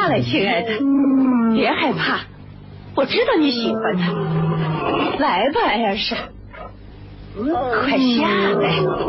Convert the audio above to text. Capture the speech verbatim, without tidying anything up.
下来，亲爱的，别害怕，我知道你喜欢他。来吧，艾尔莎，快下来。